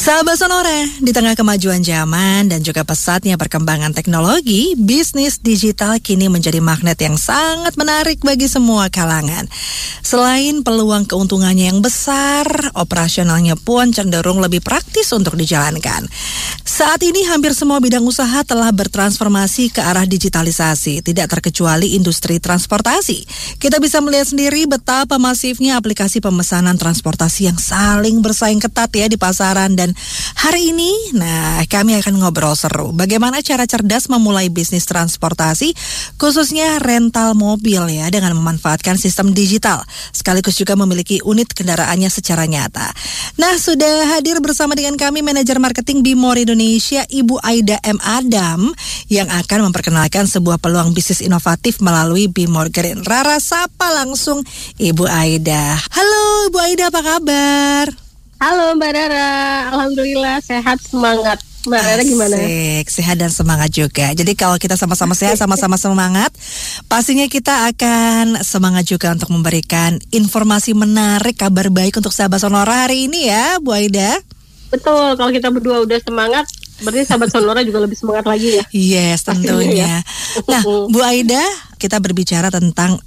Sahabat Sonora, di tengah kemajuan zaman dan juga pesatnya perkembangan teknologi, bisnis digital kini menjadi magnet yang sangat menarik bagi semua kalangan. Selain peluang keuntungannya yang besar, operasionalnya pun cenderung lebih praktis untuk dijalankan. Saat ini hampir semua bidang usaha telah bertransformasi ke arah digitalisasi, tidak terkecuali industri transportasi. Kita bisa melihat sendiri betapa masifnya aplikasi pemesanan transportasi yang saling bersaing ketat ya di pasaran. Dan hari ini, kami akan ngobrol seru bagaimana cara cerdas memulai bisnis transportasi, khususnya rental mobil ya, dengan memanfaatkan sistem digital, sekaligus juga memiliki unit kendaraannya secara nyata. Nah, sudah hadir bersama dengan kami manajer marketing Bimor Indonesia, Ibu Aida M. Adam, yang akan memperkenalkan sebuah peluang bisnis inovatif melalui Bimor Green. Rara sapa langsung Ibu Aida. Halo Ibu Aida, apa kabar? Halo Mbak Rara, alhamdulillah sehat, semangat. Mbak Rara gimana? Asik, sehat dan semangat juga. Jadi kalau kita sama-sama sehat, sama-sama semangat, pastinya kita akan semangat juga untuk memberikan informasi menarik, kabar baik untuk sahabat Sonora hari ini ya, Bu Aida. Betul, kalau kita berdua udah semangat, berarti sahabat Sonora juga lebih semangat lagi ya. Yes, tentunya. Nah, Bu Aida, kita berbicara tentang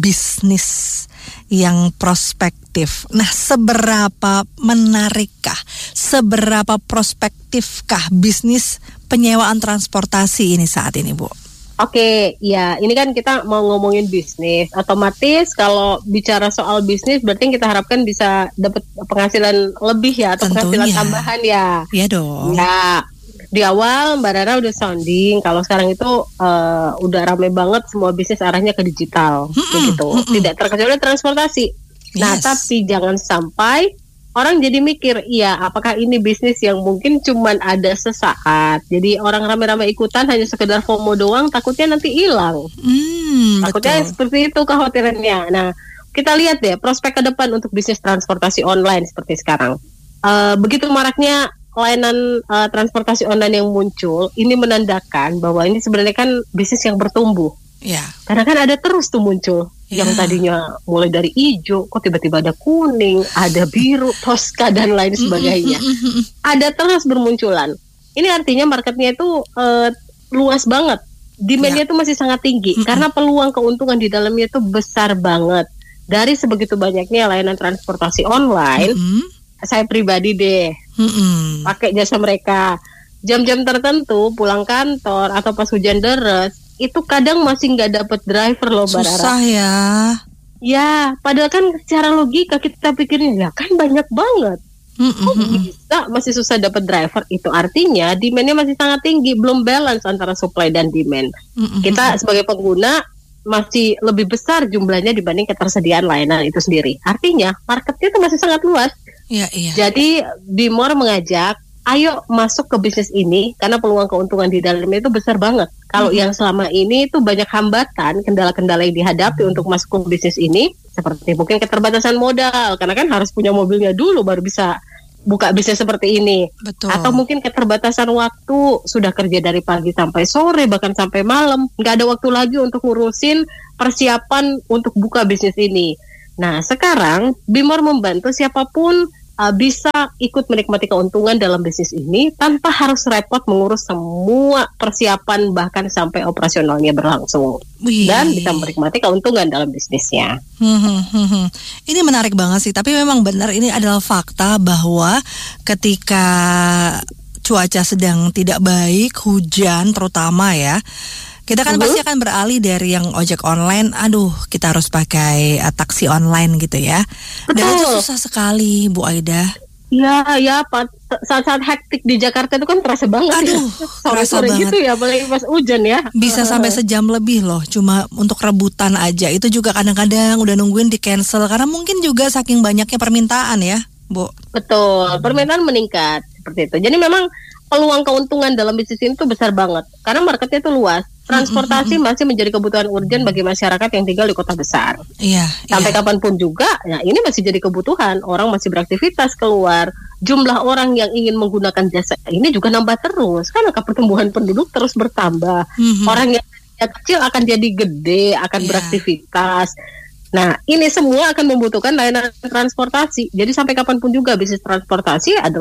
bisnis yang prospektif. Nah, seberapa menarikkah, seberapa prospektifkah bisnis penyewaan transportasi ini saat ini, Bu? Oke, ya ini kan kita mau ngomongin bisnis. Otomatis kalau bicara soal bisnis berarti kita harapkan bisa dapat penghasilan lebih ya, atau tentunya penghasilan tambahan ya. Iya dong. Ya, di awal Mbak Rara udah sounding kalau sekarang itu udah rame banget semua bisnis arahnya ke digital, begitu. Tidak terkecuali transportasi. Nah, tapi jangan sampai orang jadi mikir, iya apakah ini bisnis yang mungkin cuman ada sesaat. Jadi orang rame-rame ikutan hanya sekedar FOMO doang, takutnya nanti hilang. Takutnya seperti itu kekhawatirannya. Nah, kita lihat deh prospek ke depan untuk bisnis transportasi online seperti sekarang. Begitu maraknya layanan transportasi online yang muncul, ini menandakan bahwa ini sebenarnya kan bisnis yang bertumbuh. Ya. Karena kan ada terus tuh muncul yang tadinya mulai dari hijau, kok tiba-tiba ada kuning, ada biru, Tosca dan lain sebagainya. Ada terus bermunculan. Ini artinya marketnya itu luas banget, demand-nya itu masih sangat tinggi, karena peluang keuntungan di dalamnya itu besar banget. Dari sebegitu banyaknya layanan transportasi online, saya pribadi deh pakai jasa mereka. Jam-jam tertentu pulang kantor atau pas hujan deras, itu kadang masih nggak dapet driver loh, Mbak Rara. Susah ya. Ya, padahal kan secara logika kita pikirnya ya kan banyak banget. Kok bisa masih susah dapet driver? Itu artinya demand-nya masih sangat tinggi, belum balance antara supply dan demand. Kita sebagai pengguna masih lebih besar jumlahnya dibanding ketersediaan layanan itu sendiri. Artinya marketnya itu masih sangat luas. Iya. Jadi Bimor mengajak, ayo masuk ke bisnis ini karena peluang keuntungan di dalamnya itu besar banget. Kalau yang selama ini itu banyak hambatan, kendala-kendala yang dihadapi untuk masuk ke bisnis ini, seperti mungkin keterbatasan modal, karena kan harus punya mobilnya dulu baru bisa buka bisnis seperti ini. Betul. Atau mungkin keterbatasan waktu, sudah kerja dari pagi sampai sore, bahkan sampai malam, nggak ada waktu lagi untuk ngurusin persiapan untuk buka bisnis ini. Nah, sekarang Bimor membantu siapapun bisa ikut menikmati keuntungan dalam bisnis ini tanpa harus repot mengurus semua persiapan bahkan sampai operasionalnya berlangsung. Dan bisa menikmati keuntungan dalam bisnisnya. Ini menarik banget sih, tapi memang benar ini adalah fakta bahwa ketika cuaca sedang tidak baik, hujan terutama ya, kita kan pasti akan beralih dari yang ojek online, kita harus pakai taksi online gitu ya. Betul. Dan itu susah sekali, Bu Aida. Ya, saat-saat hektik di Jakarta itu kan terasa banget. Terasa banget gitu ya, apalagi pas hujan ya. Bisa sampai sejam lebih loh, cuma untuk rebutan aja. Itu juga kadang-kadang udah nungguin di cancel, karena mungkin juga saking banyaknya permintaan ya, Bu. Betul, permintaan meningkat seperti itu. Jadi memang peluang keuntungan dalam bisnis ini tuh besar banget, karena marketnya itu luas. Transportasi masih menjadi kebutuhan urgen bagi masyarakat yang tinggal di kota besar. Sampai kapanpun juga, ya ini masih jadi kebutuhan. Orang masih beraktivitas keluar. Jumlah orang yang ingin menggunakan jasa ini juga nambah terus. Kan angka pertumbuhan penduduk terus bertambah. Orang yang kecil akan jadi gede, akan beraktivitas. Nah, ini semua akan membutuhkan layanan transportasi. Jadi sampai kapanpun juga bisnis transportasi adalah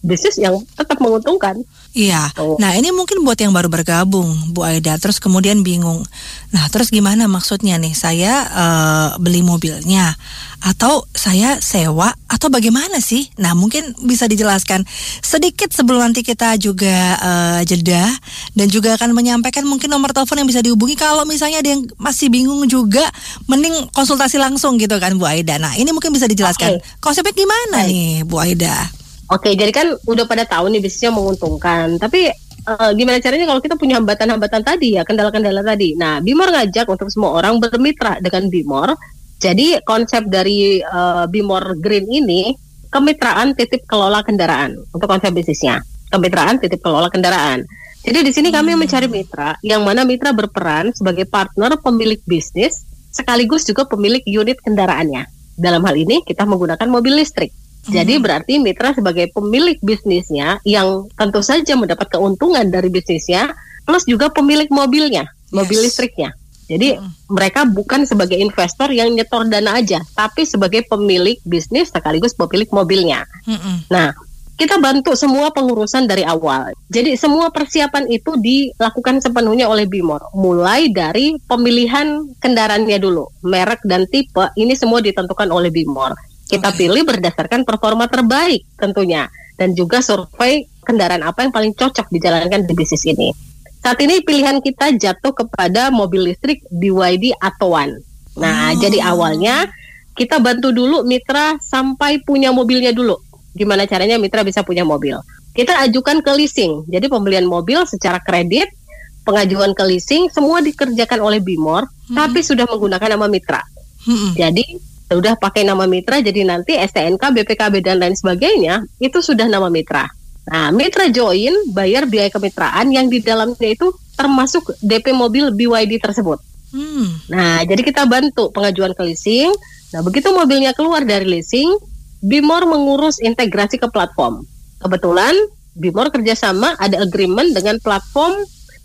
bisnis yang tetap menguntungkan. Iya. Nah, ini mungkin buat yang baru bergabung, Bu Aida, terus kemudian bingung. Nah, terus gimana maksudnya nih? Saya beli mobilnya atau saya sewa atau bagaimana sih? Nah, mungkin bisa dijelaskan sedikit sebelum nanti kita juga jeda dan juga akan menyampaikan mungkin nomor telepon yang bisa dihubungi kalau misalnya ada yang masih bingung juga, mending konsultasi langsung gitu kan Bu Aida. Nah, ini mungkin bisa dijelaskan konsepnya gimana nih Bu Aida? Oke, jadi kan udah pada tahu nih bisnisnya menguntungkan. Tapi gimana caranya kalau kita punya hambatan-hambatan tadi ya, kendala-kendala tadi. Nah, Bimor ngajak untuk semua orang bermitra dengan Bimor. Jadi konsep dari Bimor Green ini kemitraan titip kelola kendaraan untuk konsep bisnisnya. Kemitraan titip kelola kendaraan. Jadi di sini kami mencari mitra yang mana mitra berperan sebagai partner pemilik bisnis sekaligus juga pemilik unit kendaraannya. Dalam hal ini kita menggunakan mobil listrik. Jadi berarti mitra sebagai pemilik bisnisnya yang tentu saja mendapat keuntungan dari bisnisnya, plus juga pemilik mobilnya, mobil listriknya. Jadi mereka bukan sebagai investor yang nyetor dana aja, tapi sebagai pemilik bisnis sekaligus pemilik mobilnya. Nah, kita bantu semua pengurusan dari awal. Jadi semua persiapan itu dilakukan sepenuhnya oleh Bimor. Mulai dari pemilihan kendaraannya dulu, merek dan tipe, ini semua ditentukan oleh Bimor. Kita pilih berdasarkan performa terbaik tentunya. Dan juga survei kendaraan apa yang paling cocok dijalankan di bisnis ini. Saat ini pilihan kita jatuh kepada mobil listrik BYD Atto-One. Nah, jadi awalnya kita bantu dulu mitra sampai punya mobilnya dulu. Gimana caranya mitra bisa punya mobil? Kita ajukan ke leasing. Jadi pembelian mobil secara kredit, pengajuan ke leasing, semua dikerjakan oleh Bimor, tapi sudah menggunakan nama mitra. Jadi sudah pakai nama mitra, jadi nanti STNK, BPKB dan lain sebagainya itu sudah nama mitra. Nah, mitra join bayar biaya kemitraan yang di dalamnya itu termasuk DP mobil BYD tersebut. Nah, jadi kita bantu pengajuan ke leasing. Nah, begitu mobilnya keluar dari leasing, Bimor mengurus integrasi ke platform. Kebetulan Bimor kerjasama ada agreement dengan platform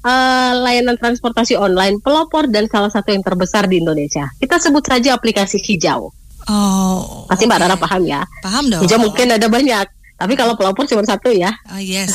layanan transportasi online pelopor dan salah satu yang terbesar di Indonesia. Kita sebut saja aplikasi Hijau. Pasti Mbak Rara paham ya. Paham dong. Hijau mungkin ada banyak, tapi kalau pelopor cuma satu ya. Yes.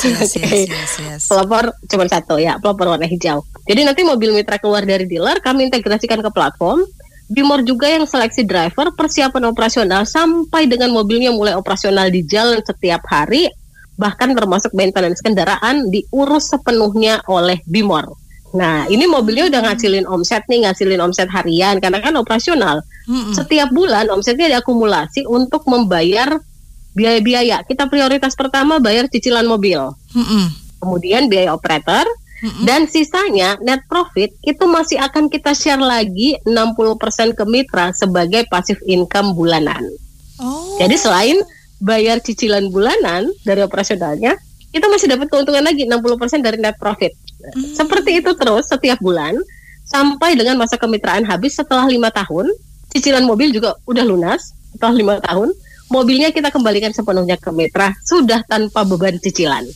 Pelopor cuma satu ya, pelopor warna hijau. Jadi nanti mobil mitra keluar dari dealer, kami integrasikan ke platform. Bimor juga yang seleksi driver, persiapan operasional sampai dengan mobilnya mulai operasional di jalan setiap hari. Bahkan termasuk maintenance kendaraan diurus sepenuhnya oleh Bimor. Nah, ini mobilnya udah ngasilin omset harian karena kan operasional. Setiap bulan omsetnya diakumulasi untuk membayar biaya-biaya. Kita prioritas pertama bayar cicilan mobil. Kemudian biaya operator dan sisanya net profit itu masih akan kita share lagi 60% ke mitra sebagai passive income bulanan. Jadi selain bayar cicilan bulanan dari operasionalnya, kita masih dapat keuntungan lagi 60% dari net profit. Seperti itu terus setiap bulan sampai dengan masa kemitraan habis setelah 5 tahun. Cicilan mobil juga udah lunas setelah 5 tahun. Mobilnya kita kembalikan sepenuhnya ke mitra sudah tanpa beban cicilan.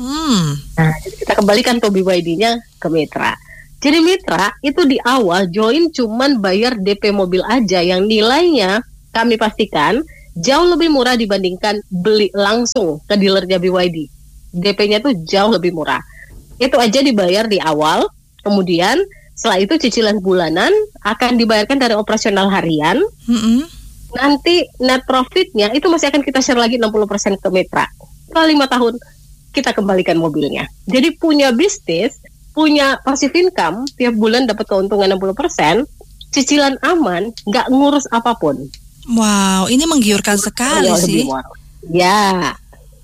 Nah, jadi kita kembalikan tuh BYD-nya ke mitra. Jadi mitra itu di awal join cuman bayar DP mobil aja yang nilainya kami pastikan jauh lebih murah dibandingkan beli langsung ke dealernya BYD. DP-nya tuh jauh lebih murah. Itu aja dibayar di awal. Kemudian setelah itu cicilan bulanan akan dibayarkan dari operasional harian. Nanti net profitnya itu masih akan kita share lagi 60% ke mitra. Setelah 5 tahun kita kembalikan mobilnya. Jadi punya bisnis, punya passive income, tiap bulan dapat keuntungan 60%, cicilan aman, nggak ngurus apapun. Wow, ini menggiurkan sekali sih. Ya.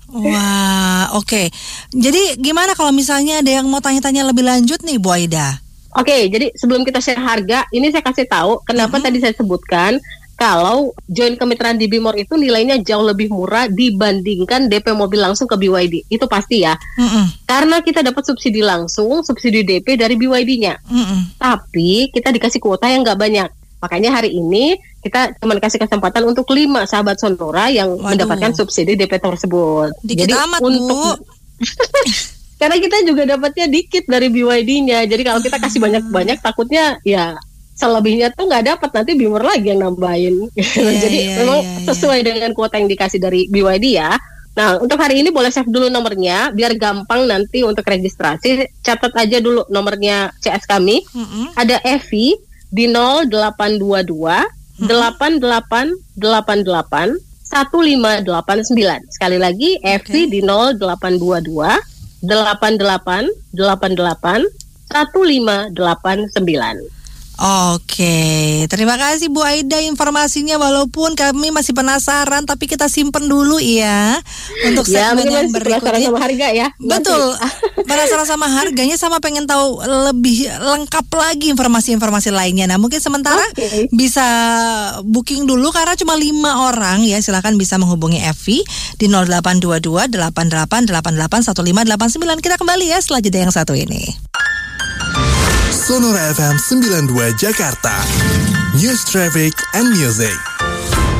Wah, oke. Jadi gimana kalau misalnya ada yang mau tanya-tanya lebih lanjut nih Bu Aida? Oke, jadi sebelum kita share harga, ini saya kasih tahu kenapa tadi saya sebutkan kalau join kemitraan di Bimor itu nilainya jauh lebih murah dibandingkan DP mobil langsung ke BYD. Itu pasti ya. Karena kita dapat subsidi langsung, subsidi DP dari BYD-nya. Tapi kita dikasih kuota yang nggak banyak. Makanya hari ini kita cuma kasih kesempatan untuk 5 sahabat Sonora yang mendapatkan subsidi DP tersebut. Dikit. Jadi amat, Bu. Karena kita juga dapatnya dikit dari BYD-nya. Jadi kalau kita kasih banyak-banyak takutnya ya selebihnya tuh nggak dapat, nanti Bimor lagi yang nambahin. Jadi memang sesuai dengan kuota yang dikasih dari BYD ya. Nah, untuk hari ini boleh save dulu nomornya biar gampang nanti untuk registrasi. Catat aja dulu nomornya CS kami. Ada Evi di 0822 8888 1589. Sekali lagi Evi di 0822 8888 1589. Oke, terima kasih Bu Aida informasinya. Walaupun kami masih penasaran, tapi kita simpen dulu ya untuk segmen yang berikutnya. Penasaran sama harga ya. Betul, penasaran sama harganya, sama pengen tahu lebih lengkap lagi informasi-informasi lainnya. Nah, mungkin sementara bisa booking dulu karena cuma 5 orang ya. Silakan bisa menghubungi Evi di 0822 8888 1589. Kita kembali ya setelah jeda yang satu ini. Sonora FM 92 Jakarta. News, Traffic, and Music.